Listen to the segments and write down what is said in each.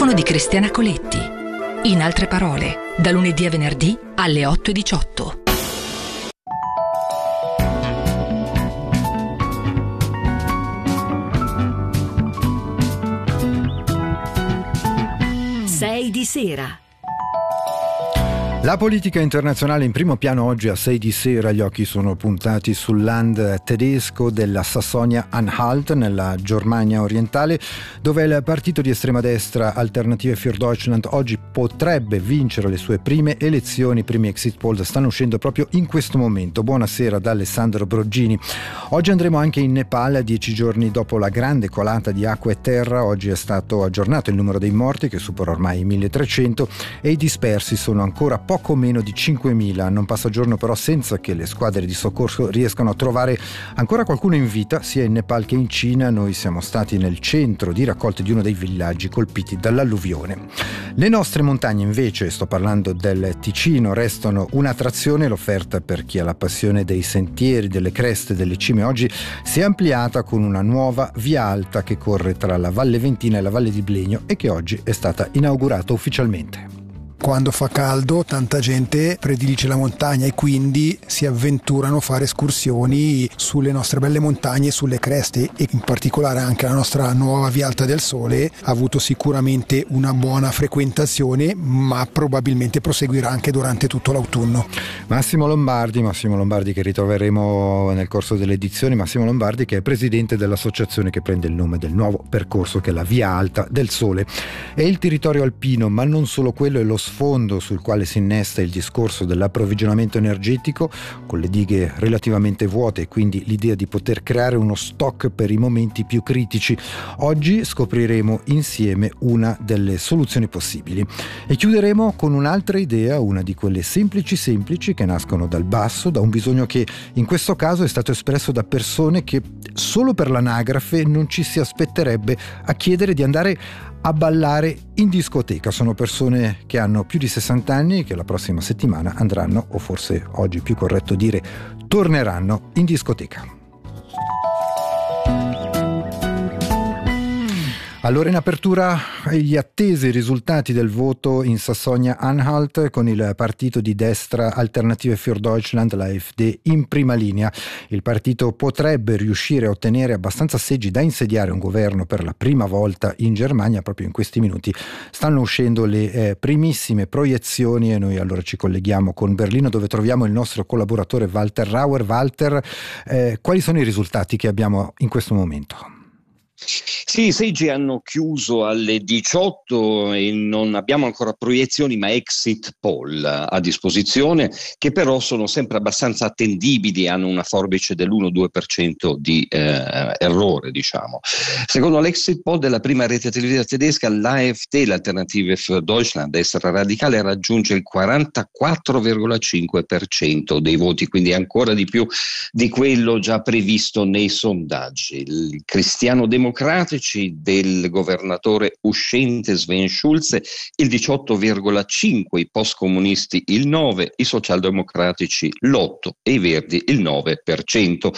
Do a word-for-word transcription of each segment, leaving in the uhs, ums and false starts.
microfono di Cristiana Coletti. In altre parole, da lunedì a venerdì alle otto e diciotto. sei di sera. La politica internazionale in primo piano oggi a sei di sera. Gli occhi sono puntati sul land tedesco della Sassonia-Anhalt nella Germania orientale, dove il partito di estrema destra Alternative für Deutschland oggi potrebbe vincere le sue prime elezioni. I primi exit poll stanno uscendo proprio in questo momento. Buonasera da Alessandro Broggini. Oggi andremo anche in Nepal, dieci giorni dopo la grande colata di acqua e terra. Oggi è stato aggiornato il numero dei morti, che supera ormai i milletrecento, e i dispersi sono ancora poco meno di cinquemila. Non passa giorno però senza che le squadre di soccorso riescano a trovare ancora qualcuno in vita, sia in Nepal che in Cina. Noi siamo stati nel centro di raccolta di uno dei villaggi colpiti dall'alluvione. Le nostre montagne invece, sto parlando del Ticino, restano un'attrazione. L'offerta per chi ha la passione dei sentieri, delle creste, delle cime oggi si è ampliata con una nuova via alta che corre tra la Valle Ventina e la Valle di Blegno e che oggi è stata inaugurata ufficialmente. Quando fa caldo tanta gente predilige la montagna e quindi si avventurano a fare escursioni sulle nostre belle montagne, sulle creste, e in particolare anche la nostra nuova Via Alta del Sole ha avuto sicuramente una buona frequentazione, ma probabilmente proseguirà anche durante tutto l'autunno. Massimo Lombardi, Massimo Lombardi che ritroveremo nel corso delle edizioni, Massimo Lombardi che è presidente dell'associazione che prende il nome del nuovo percorso, che è la Via Alta del Sole. È il territorio alpino, ma non solo quello, è lo sfondo sul quale si innesta il discorso dell'approvvigionamento energetico, con le dighe relativamente vuote e quindi l'idea di poter creare uno stock per i momenti più critici. Oggi scopriremo insieme una delle soluzioni possibili e chiuderemo con un'altra idea, una di quelle semplici semplici che nascono dal basso, da un bisogno che in questo caso è stato espresso da persone che solo per l'anagrafe non ci si aspetterebbe a chiedere di andare a ballare in discoteca. Sono persone che hanno più di sessanta anni e che la prossima settimana andranno, o forse oggi è più corretto dire torneranno, in discoteca. Allora, in apertura gli attesi risultati del voto in Sassonia-Anhalt, con il partito di destra Alternative für Deutschland, l'A F D, in prima linea. Il partito potrebbe riuscire a ottenere abbastanza seggi da insediare un governo per la prima volta in Germania. Proprio in questi minuti stanno uscendo le eh, primissime proiezioni e noi allora ci colleghiamo con Berlino, dove troviamo il nostro collaboratore Walter Rauer. Walter, eh, quali sono i risultati che abbiamo in questo momento? Sì, i seggi hanno chiuso alle diciotto e non abbiamo ancora proiezioni ma exit poll a disposizione, che però sono sempre abbastanza attendibili, hanno una forbice dell'uno due per cento di eh, errore, diciamo. Secondo l'exit poll della prima rete televisiva tedesca, l'A F D, l'Alternative für Deutschland, destra radicale, raggiunge il quarantaquattro virgola cinque per cento dei voti, quindi ancora di più di quello già previsto nei sondaggi. Il cristiano democratico democratici del governatore uscente Sven Schulze il diciotto virgola cinque, i post-comunisti il nove, i socialdemocratici l'otto e i verdi il nove per cento.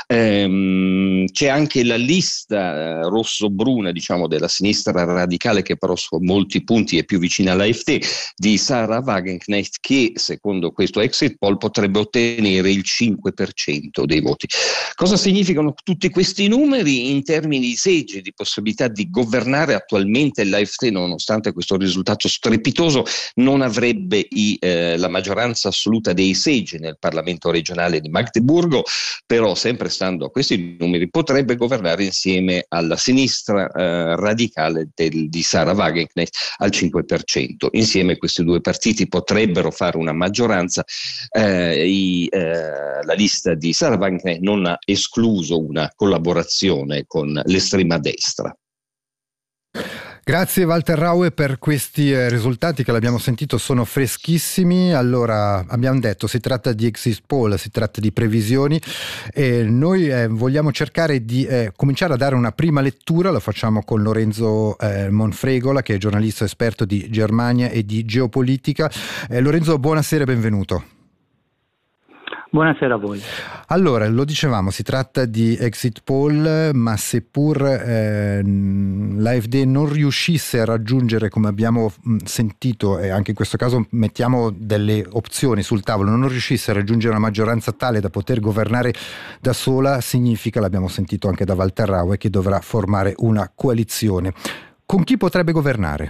Ehm, c'è anche la lista eh, rosso-bruna, diciamo, della sinistra radicale, che però su molti punti è più vicina all'A F D, di Sarah Wagenknecht, che secondo questo exit poll potrebbe ottenere il cinque per cento dei voti. Cosa significano tutti questi numeri in termini di seggi, di possibilità di governare? Attualmente l'A F D, nonostante questo risultato strepitoso, non avrebbe i, eh, la maggioranza assoluta dei seggi nel Parlamento regionale di Magdeburgo, però sempre stando a questi numeri potrebbe governare insieme alla sinistra eh, radicale del, di Sarah Wagenknecht al cinque per cento. Insieme questi due partiti potrebbero fare una maggioranza. Eh, i, eh, la lista di Sarah Wagenknecht non ha escluso una collaborazione con l'estrema destra. Grazie Walter Raue per questi eh, risultati che l'abbiamo sentito, sono freschissimi. Allora, abbiamo detto, si tratta di exit poll, si tratta di previsioni e noi eh, vogliamo cercare di eh, cominciare a dare una prima lettura. Lo facciamo con Lorenzo eh, Monfregola, che è giornalista esperto di Germania e di geopolitica. Eh, Lorenzo, buonasera e benvenuto. Buonasera a voi. Allora, lo dicevamo, si tratta di exit poll, ma seppur eh, l'A F D non riuscisse a raggiungere, come abbiamo sentito, e anche in questo caso mettiamo delle opzioni sul tavolo, non riuscisse a raggiungere una maggioranza tale da poter governare da sola, significa, l'abbiamo sentito anche da Walter Raue, che dovrà formare una coalizione. Con chi potrebbe governare?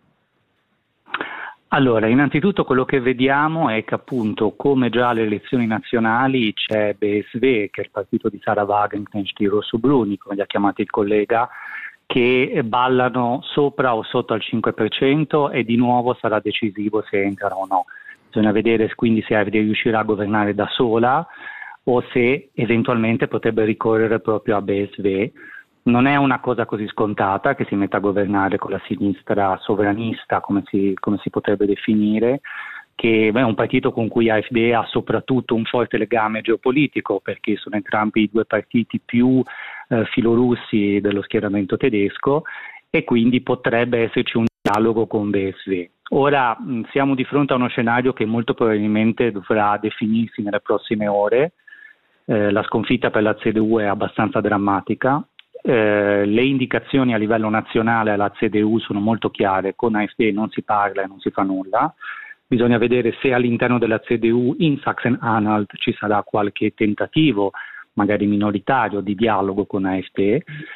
Allora, innanzitutto quello che vediamo è che appunto, come già alle elezioni nazionali, c'è B S V, che è il partito di Sara Wagenknecht di Rosso Bruni, come li ha chiamati il collega, che ballano sopra o sotto al cinque per cento e di nuovo sarà decisivo se entrano o no. Bisogna vedere quindi se A F D riuscirà a governare da sola o se eventualmente potrebbe ricorrere proprio a B S V. Non è una cosa così scontata che si metta a governare con la sinistra sovranista, come si, come si potrebbe definire, che beh, è un partito con cui A F D ha soprattutto un forte legame geopolitico, perché sono entrambi i due partiti più eh, filorussi dello schieramento tedesco, e quindi potrebbe esserci un dialogo con B S V. Ora mh, siamo di fronte a uno scenario che molto probabilmente dovrà definirsi nelle prossime ore. Eh, la sconfitta per la C D U è abbastanza drammatica. Eh, le indicazioni a livello nazionale alla C D U sono molto chiare: con A F D non si parla e non si fa nulla. Bisogna vedere se all'interno della C D U in Sachsen-Anhalt ci sarà qualche tentativo, magari minoritario, di dialogo con A F D,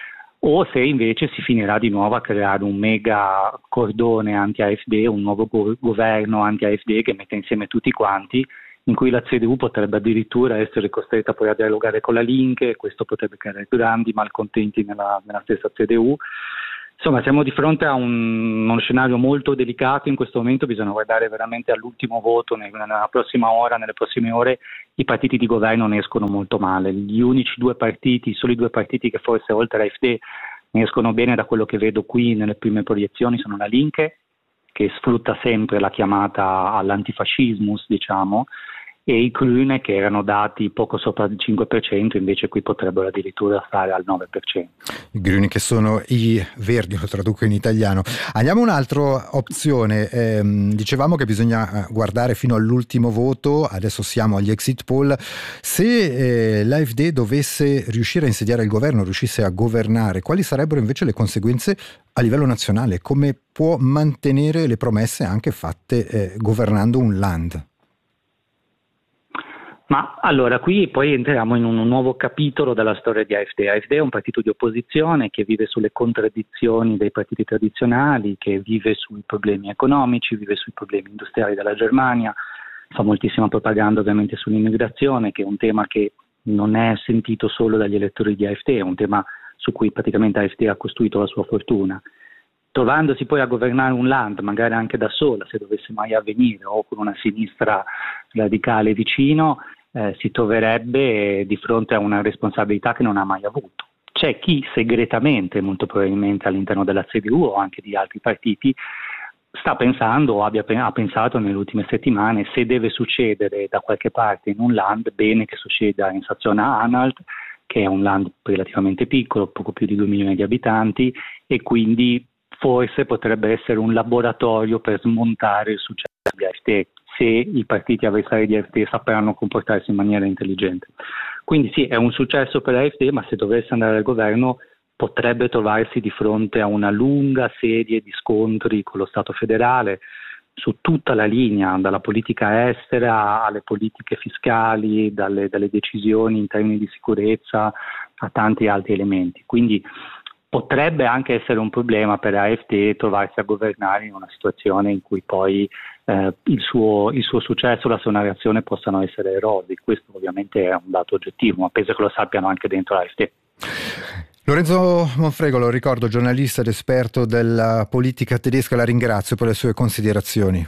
o se invece si finirà di nuovo a creare un mega cordone anti-A F D, un nuovo go- governo anti-A F D che mette insieme tutti quanti, in cui la C D U potrebbe addirittura essere costretta poi a dialogare con la Link, e questo potrebbe creare grandi malcontenti nella, nella stessa C D U. Insomma, siamo di fronte a un, uno scenario molto delicato in questo momento. Bisogna guardare veramente all'ultimo voto, nella prossima ora, nelle prossime ore i partiti di governo ne escono molto male. Gli unici due partiti, i soli due partiti che forse oltre a A F D ne escono bene, da quello che vedo qui nelle prime proiezioni, sono la Link, che sfrutta sempre la chiamata all'antifascismus, diciamo, e i Grüne, che erano dati poco sopra il cinque per cento, invece qui potrebbero addirittura stare al nove per cento. I Grüne, che sono i verdi, lo traduco in italiano. Andiamo a un'altra opzione. Eh, dicevamo che bisogna guardare fino all'ultimo voto, adesso siamo agli exit poll. Se eh, l'A F D dovesse riuscire a insediare il governo, riuscisse a governare, quali sarebbero invece le conseguenze a livello nazionale? Come può mantenere le promesse anche fatte eh, governando un land? Ma allora, qui poi entriamo in un nuovo capitolo della storia di A F D. A F D è un partito di opposizione che vive sulle contraddizioni dei partiti tradizionali, che vive sui problemi economici, vive sui problemi industriali della Germania, fa moltissima propaganda ovviamente sull'immigrazione, che è un tema che non è sentito solo dagli elettori di A F D, è un tema su cui praticamente A F D ha costruito la sua fortuna. Trovandosi poi a governare un land, magari anche da sola, se dovesse mai avvenire, o con una sinistra radicale vicino, eh, si troverebbe di fronte a una responsabilità che non ha mai avuto. C'è chi segretamente, molto probabilmente all'interno della C D U o anche di altri partiti, sta pensando o abbia, ha pensato nelle ultime settimane: se deve succedere da qualche parte in un land, bene che succeda in Sachsen-Anhalt, che è un land relativamente piccolo, poco più di due milioni di abitanti, e quindi forse potrebbe essere un laboratorio per smontare il successo di A F D, se i partiti avversari di A F D sapranno comportarsi in maniera intelligente. Quindi sì, è un successo per A F D, ma se dovesse andare al governo potrebbe trovarsi di fronte a una lunga serie di scontri con lo Stato federale su tutta la linea, dalla politica estera alle politiche fiscali, dalle, dalle decisioni in termini di sicurezza a tanti altri elementi. Quindi potrebbe anche essere un problema per A F D trovarsi a governare in una situazione in cui poi eh, il, suo, il suo successo, la sua narrazione possano essere erodi. Questo ovviamente è un dato oggettivo, ma penso che lo sappiano anche dentro A F D. Lorenzo Monfrego, lo ricordo, giornalista ed esperto della politica tedesca, la ringrazio per le sue considerazioni.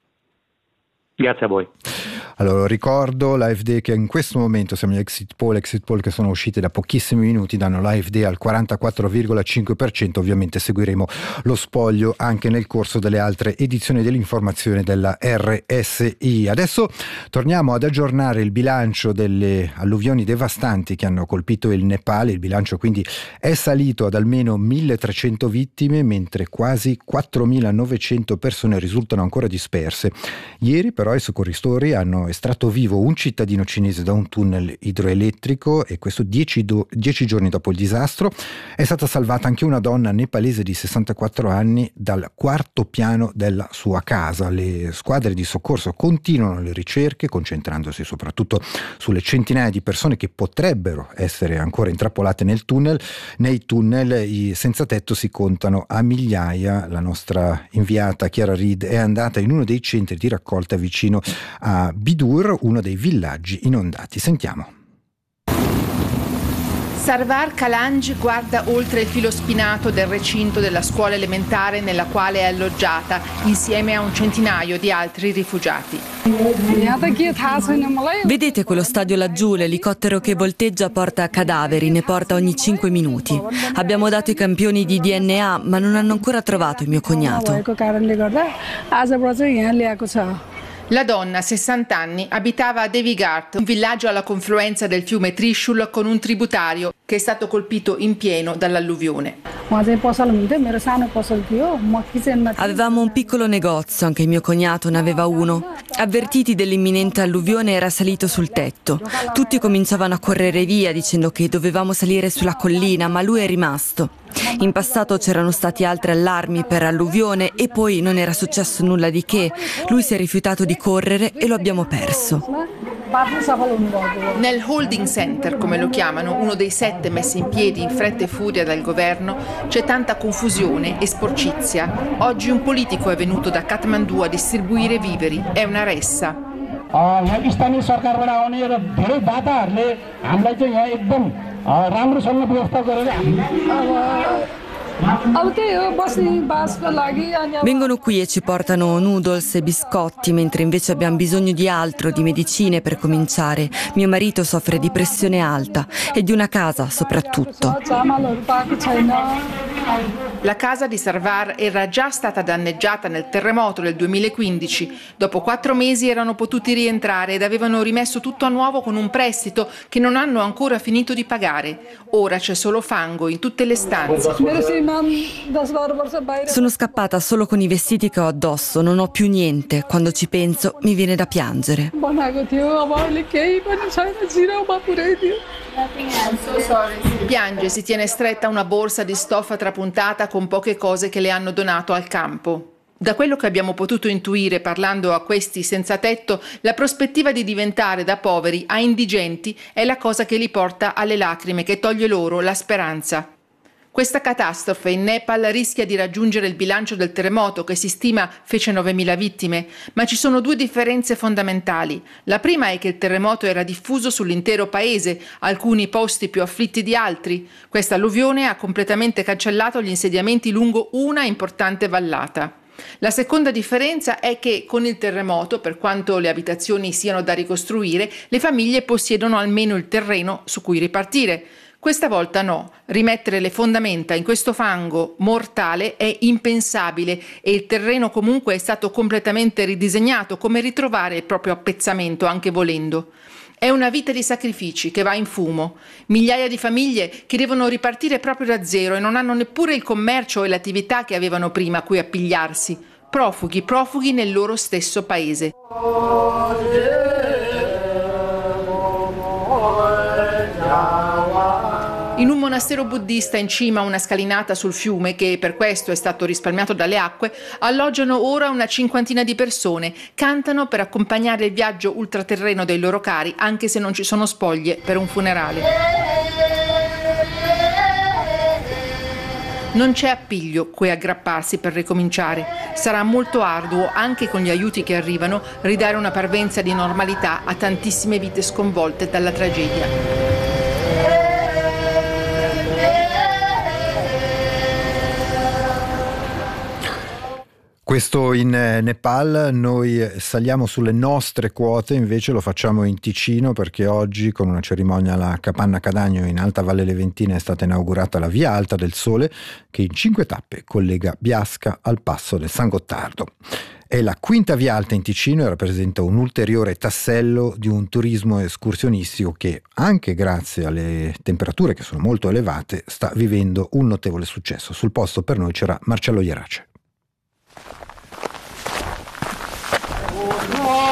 Grazie a voi. Allora, ricordo l'A F D che in questo momento siamo agli exit poll, exit poll che sono usciti da pochissimi minuti, danno l'A F D al quarantaquattro virgola cinque per cento. Ovviamente seguiremo lo spoglio anche nel corso delle altre edizioni dell'informazione della R S I. Adesso torniamo ad aggiornare il bilancio delle alluvioni devastanti che hanno colpito il Nepal. Il bilancio quindi è salito ad almeno milletrecento vittime, mentre quasi quattromilanovecento persone risultano ancora disperse. Ieri però i soccorritori hanno hanno estratto vivo un cittadino cinese da un tunnel idroelettrico, e questo dieci, do, dieci giorni dopo il disastro. È stata salvata anche una donna nepalese di sessantaquattro anni dal quarto piano della sua casa. Le squadre di soccorso continuano le ricerche, concentrandosi soprattutto sulle centinaia di persone che potrebbero essere ancora intrappolate nel tunnel. Nei tunnel i senza tetto si contano a migliaia. La nostra inviata Chiara Reed è andata in uno dei centri di raccolta vicino a Bidur, uno dei villaggi inondati. Sentiamo. Sarvar Kalanj guarda oltre il filo spinato del recinto della scuola elementare nella quale è alloggiata, insieme a un centinaio di altri rifugiati. Vedete quello stadio laggiù? L'elicottero che volteggia porta cadaveri, ne porta ogni cinque minuti. Abbiamo dato i campioni di D N A, ma non hanno ancora trovato il mio cognato. La donna, sessanta anni, abitava a Devighat, un villaggio alla confluenza del fiume Trishul con un tributario che è stato colpito in pieno dall'alluvione. Avevamo un piccolo negozio, anche il mio cognato ne aveva uno. Avvertiti dell'imminente alluvione era salito sul tetto. Tutti cominciavano a correre via dicendo che dovevamo salire sulla collina, ma lui è rimasto. In passato c'erano stati altri allarmi per alluvione e poi non era successo nulla di che. Lui si è rifiutato di correre e lo abbiamo perso. Nel holding center, come lo chiamano, uno dei sette messi in piedi in fretta e furia dal governo, c'è tanta confusione e sporcizia. Oggi un politico è venuto da Kathmandu a distribuire viveri. È una ressa. Vengono qui e ci portano noodles e biscotti, mentre invece abbiamo bisogno di altro, di medicine per cominciare. Mio marito soffre di pressione alta e di una casa soprattutto. La casa di Sarvar era già stata danneggiata nel terremoto del duemilaquindici. Dopo quattro mesi erano potuti rientrare ed avevano rimesso tutto a nuovo con un prestito che non hanno ancora finito di pagare. Ora c'è solo fango in tutte le stanze. Sono scappata solo con i vestiti che ho addosso, non ho più niente. Quando ci penso mi viene da piangere. Piange, si tiene stretta una borsa di stoffa trapuntata con poche cose che le hanno donato al campo. Da quello che abbiamo potuto intuire parlando a questi senza tetto, la prospettiva di diventare da poveri a indigenti è la cosa che li porta alle lacrime, che toglie loro la speranza. Questa catastrofe in Nepal rischia di raggiungere il bilancio del terremoto, che si stima fece novemila vittime, ma ci sono due differenze fondamentali. La prima è che il terremoto era diffuso sull'intero paese, alcuni posti più afflitti di altri. Questa alluvione ha completamente cancellato gli insediamenti lungo una importante vallata. La seconda differenza è che con il terremoto, per quanto le abitazioni siano da ricostruire, le famiglie possiedono almeno il terreno su cui ripartire. Questa volta no, rimettere le fondamenta in questo fango mortale è impensabile e il terreno comunque è stato completamente ridisegnato, come ritrovare il proprio appezzamento anche volendo. È una vita di sacrifici che va in fumo, migliaia di famiglie che devono ripartire proprio da zero e non hanno neppure il commercio e l'attività che avevano prima a cui appigliarsi, profughi, profughi nel loro stesso paese. In un monastero buddista in cima a una scalinata sul fiume, che per questo è stato risparmiato dalle acque, alloggiano ora una cinquantina di persone. Cantano per accompagnare il viaggio ultraterreno dei loro cari, anche se non ci sono spoglie per un funerale. Non c'è appiglio cui aggrapparsi per ricominciare. Sarà molto arduo, anche con gli aiuti che arrivano, ridare una parvenza di normalità a tantissime vite sconvolte dalla tragedia. Questo in Nepal. Noi saliamo sulle nostre quote, invece lo facciamo in Ticino, perché oggi con una cerimonia alla Capanna Cadagno in Alta Valle Leventina è stata inaugurata la Via Alta del Sole, che in cinque tappe collega Biasca al passo del San Gottardo. È la quinta Via Alta in Ticino e rappresenta un ulteriore tassello di un turismo escursionistico che, anche grazie alle temperature che sono molto elevate, sta vivendo un notevole successo. Sul posto per noi c'era Marcello Ierace.